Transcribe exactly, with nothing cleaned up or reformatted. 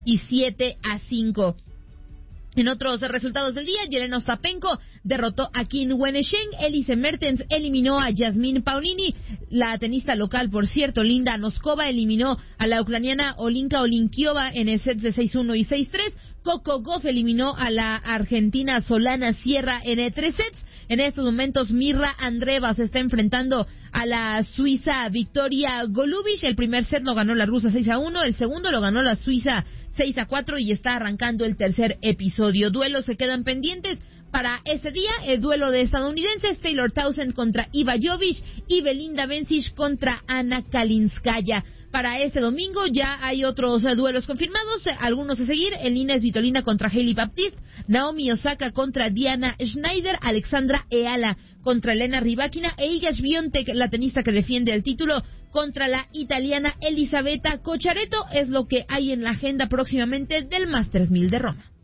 y siete a cinco. En otros resultados del día, Jelena Ostapenko derrotó a Kim Wenesheng, Elise Mertens eliminó a Yasmin Paolini, la tenista local, por cierto, Linda Noskova, eliminó a la ucraniana Olinka Olinkiova en el set de seis uno y seis tres, Coco Gauff eliminó a la argentina Solana Sierra en tres sets. En estos momentos, Mirra Andreeva se está enfrentando a la suiza Victoria Golubic. El primer set lo ganó la rusa seis a uno, el segundo lo ganó la suiza seis a cuatro y está arrancando el tercer episodio. Duelos se quedan pendientes para ese día, el duelo de estadounidenses, Taylor Townsend contra Iva Jovic y Belinda Bencic contra Ana Kalinskaya. Para este domingo ya hay otros eh, duelos confirmados, eh, algunos a seguir, Elina Svitolina contra Hailey Baptiste, Naomi Osaka contra Diana Schneider, Alexandra Eala contra Elena Rybakina e Iga Świątek, la tenista que defiende el título, contra la italiana Elisabetta Cocciaretto. Es lo que hay en la agenda próximamente del Masters mil de Roma.